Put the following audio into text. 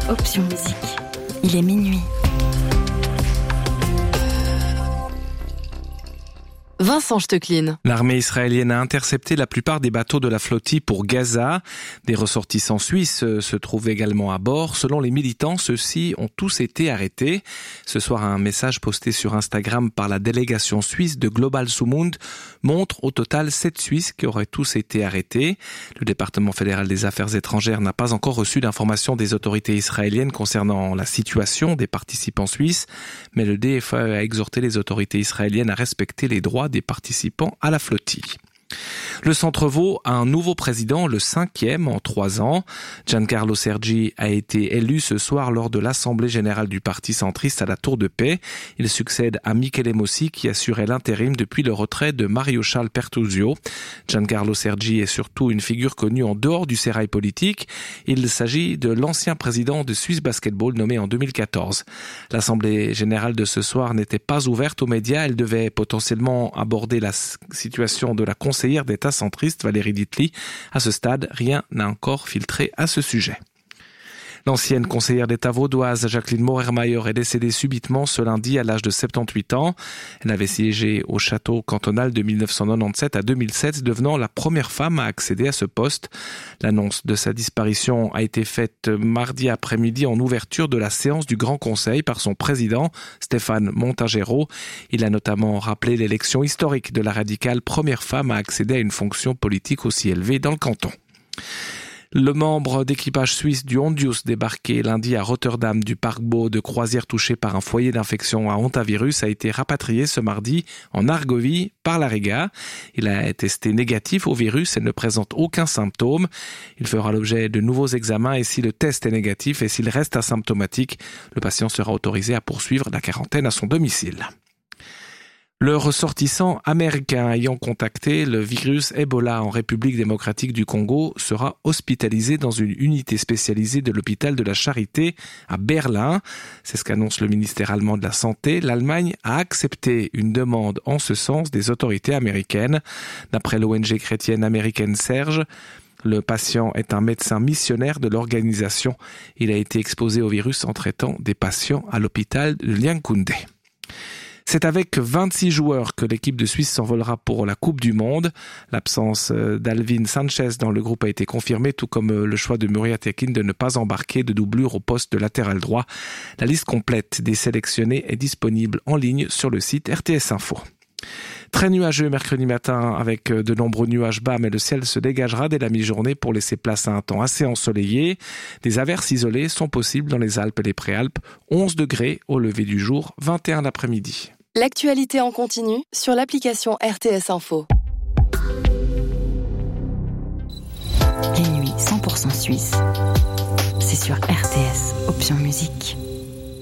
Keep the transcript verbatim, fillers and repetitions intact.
Option Musique. Il est minuit. Vincent Stecklin. L'armée israélienne a intercepté la plupart des bateaux de la flottille pour Gaza. Des ressortissants suisses se trouvent également à bord. Selon les militants, ceux-ci ont tous été arrêtés. Ce soir, un message posté sur Instagram par la délégation suisse de Global Sumund montre au total sept Suisses qui auraient tous été arrêtés. Le département fédéral des affaires étrangères n'a pas encore reçu d'informations des autorités israéliennes concernant la situation des participants suisses, mais le D F A a exhorté les autorités israéliennes à respecter les droits des participants à la flottille. Le Centre Vaud a un nouveau président, le cinquième en trois ans. Giancarlo Sergi a été élu ce soir lors de l'Assemblée générale du Parti centriste à la Tour de Paix. Il succède à Michele Mossi qui assurait l'intérim depuis le retrait de Mario Charles Pertuzio. Giancarlo Sergi est surtout une figure connue en dehors du sérail politique. Il s'agit de l'ancien président de Swiss Basketball nommé en deux mille quatorze. L'Assemblée générale de ce soir n'était pas ouverte aux médias. Elle devait potentiellement aborder la situation de la conseillère d'État centriste Valérie Ditli. À ce stade, rien n'a encore filtré à ce sujet. L'ancienne conseillère d'État vaudoise Jacqueline Morer-Mayer est décédée subitement ce lundi à l'âge de soixante-dix-huit ans. Elle avait siégé au château cantonal de dix-neuf cent quatre-vingt-dix-sept à deux mille sept, devenant la première femme à accéder à ce poste. L'annonce de sa disparition a été faite mardi après-midi en ouverture de la séance du Grand Conseil par son président, Stéphane Montagero. Il a notamment rappelé l'élection historique de la radicale première femme à accéder à une fonction politique aussi élevée dans le canton. Le membre d'équipage suisse du Hondius débarqué lundi à Rotterdam du paquebot de croisière touché par un foyer d'infection à hantavirus a été rapatrié ce mardi en Argovie par la Riga. Il a testé négatif au virus et ne présente aucun symptôme. Il fera l'objet de nouveaux examens et si le test est négatif et s'il reste asymptomatique, le patient sera autorisé à poursuivre la quarantaine à son domicile. Le ressortissant américain ayant contacté le virus Ebola en République démocratique du Congo sera hospitalisé dans une unité spécialisée de l'hôpital de la Charité à Berlin. C'est ce qu'annonce le ministère allemand de la Santé. L'Allemagne a accepté une demande en ce sens des autorités américaines. D'après l'O N G chrétienne américaine Serge, le patient est un médecin missionnaire de l'organisation. Il a été exposé au virus en traitant des patients à l'hôpital de Liankoundé. C'est avec vingt-six joueurs que l'équipe de Suisse s'envolera pour la Coupe du Monde. L'absence d'Alvin Sanchez dans le groupe a été confirmée, tout comme le choix de Muriat Yakin de ne pas embarquer de doublure au poste de latéral droit. La liste complète des sélectionnés est disponible en ligne sur le site R T S Info. Très nuageux mercredi matin avec de nombreux nuages bas, mais le ciel se dégagera dès la mi-journée pour laisser place à un temps assez ensoleillé. Des averses isolées sont possibles dans les Alpes et les Préalpes. onze degrés au lever du jour, vingt et un l'après-midi. L'actualité en continu sur l'application R T S Info. Les nuits cent pour cent suisses, c'est sur R T S Option Musique.